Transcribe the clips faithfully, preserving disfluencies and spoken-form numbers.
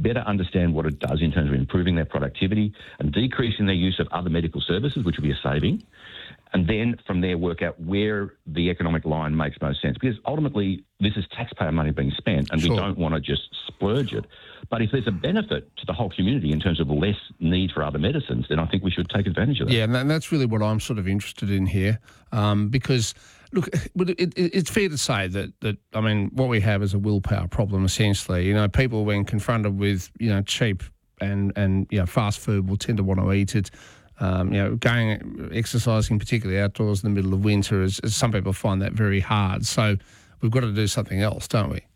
better understand what it does in terms of improving their productivity and decreasing their use of other medical services, which will be a saving. And then from there work out where the economic line makes most sense. Because ultimately this is taxpayer money being spent and sure. we don't want to just splurge it. But if there's a benefit to the whole community in terms of less need for other medicines, then I think we should take advantage of that. Yeah, and that's really what I'm sort of interested in here um, because, look, it, it, it's fair to say that, that, I mean, what we have is a willpower problem essentially. You know, people when confronted with, you know, cheap and, and you know, fast food will tend to want to eat it. Um, you know, going exercising, particularly outdoors in the middle of winter, is, is some people find that very hard. So we've got to do something else, don't we?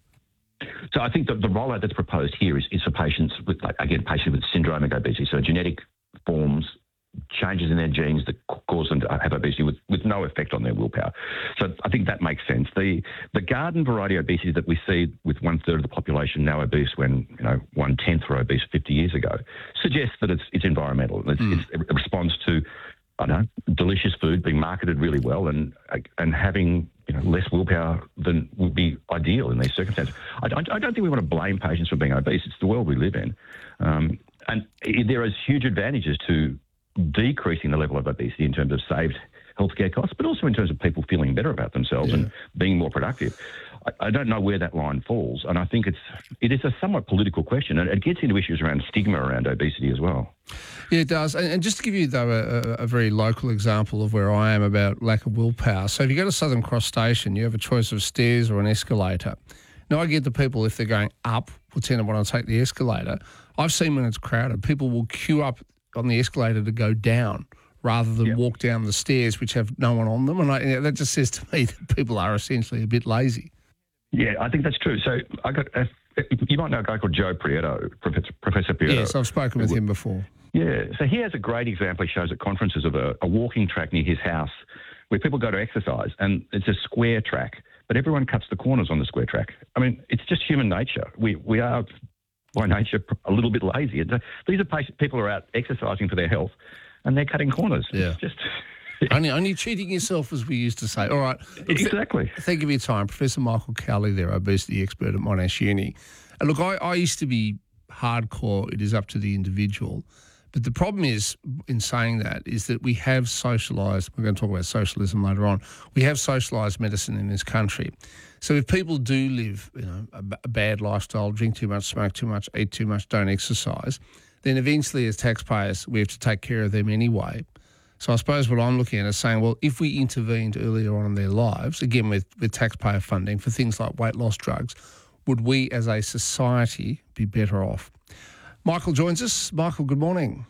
So I think that the rollout that's proposed here is, is for patients with, like, again, patients with syndromic obesity, so genetic forms, changes in their genes that cause them to have obesity with, with no effect on their willpower. So I think that makes sense. The the garden variety obesity that we see with one third of the population now obese when, you know, one tenth were obese fifty years ago suggests that it's it's environmental. It's, mm. it's, it responds to, I don't know, delicious food being marketed really well and and having, you know, less willpower than would be ideal in these circumstances. I, I, I don't think we want to blame patients for being obese. It's the world we live in. Um, and there is huge advantages to decreasing the level of obesity in terms of saved healthcare costs, but also in terms of people feeling better about themselves yeah. and being more productive. I, I don't know where that line falls, and I think it's it is a somewhat political question, and it gets into issues around stigma around obesity as well. Yeah, it does. And, and just to give you, though, a, a very local example of where I am about lack of willpower. So if you go to Southern Cross Station, you have a choice of stairs or an escalator. Now, I get the people, if they're going up, will tend to want to take the escalator. I've seen when it's crowded, people will queue up on the escalator to go down rather than yep. walk down the stairs, which have no one on them. And I, you know, that just says to me that people are essentially a bit lazy. Yeah, I think that's true. So I got a, you might know a guy called Joe Prieto, Professor, Professor Prieto. Yes, I've spoken with him before. Yeah, so he has a great example he shows at conferences of a, a walking track near his house where people go to exercise, and it's a square track, but everyone cuts the corners on the square track. I mean, it's just human nature. We we are, by nature, a little bit lazy. And these are patient, people who are out exercising for their health, and they're cutting corners. Yeah. It's just... only, only cheating yourself, as we used to say. All right. Look, exactly. Th- thank you for your time. Professor Michael Cowley there, obesity expert at Monash Uni. And look, I, I used to be hardcore, it is up to the individual. But the problem is, in saying that, is that we have socialised, we're going to talk about socialism later on, we have socialised medicine in this country. So if people do live, you know, a, a bad lifestyle, drink too much, smoke too much, eat too much, don't exercise, then eventually as taxpayers we have to take care of them anyway. So I suppose what I'm looking at is saying, well, if we intervened earlier on in their lives, again with, with taxpayer funding for things like weight loss drugs, would we as a society be better off? Michael joins us. Michael, good morning.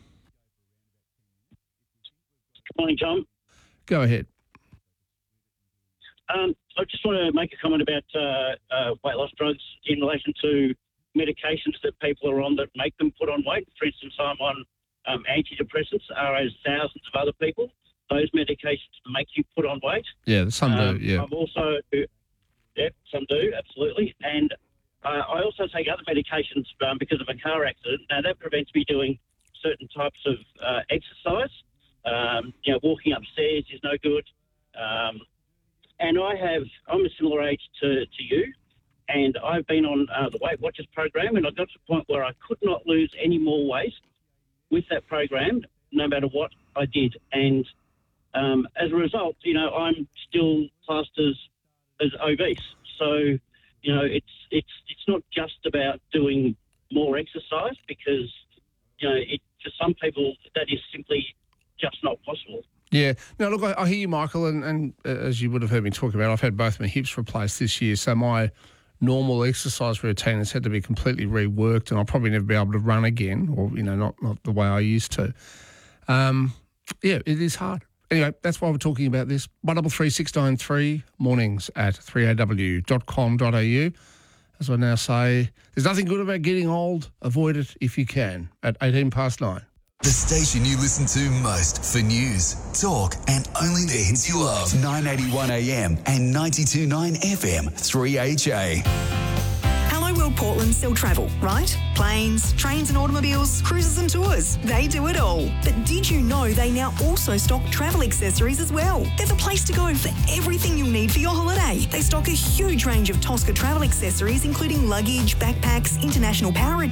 Good morning, Tom. Go ahead. Um, I just want to make a comment about uh, uh, weight loss drugs in relation to medications that people are on that make them put on weight. For instance, I'm on um, antidepressants, as thousands of other people. Those medications make you put on weight. Yeah, some um, do, yeah. I've also, yeah, some do, absolutely. And uh, I also take other medications um, because of a car accident. Now, that prevents me doing certain types of uh, exercise. Um, you know, walking upstairs is no good. Um, and I have, I'm a similar age to, to you, and I've been on uh, the Weight Watchers program, and I got to the point where I could not lose any more weight with that program, no matter what I did. And um, as a result, you know, I'm still classed as, as obese. So, you know, it's it's it's not just about doing more exercise because, you know, it, for some people that is simply just not possible. Yeah. Now, look, I, I hear you, Michael, and, and uh, as you would have heard me talk about, I've had both my hips replaced this year, so my normal exercise routine has had to be completely reworked, and I'll probably never be able to run again, or, you know, not, not the way I used to. Um, yeah, it is hard. Anyway, that's why we're talking about this. one double three six nine three, mornings at three a w dot com dot a u. As I now say, there's nothing good about getting old. Avoid it if you can at eighteen past nine. The station you listen to most for news, talk, and only the hits you love. nine eighty-one A M and ninety-two point nine F M, three H A. Hello World Portland still travel, right? Planes, trains and automobiles, cruises and tours. They do it all. But did you know they now also stock travel accessories as well? They're the place to go for everything you'll need for your holiday. They stock a huge range of Tosca travel accessories, including luggage, backpacks, international power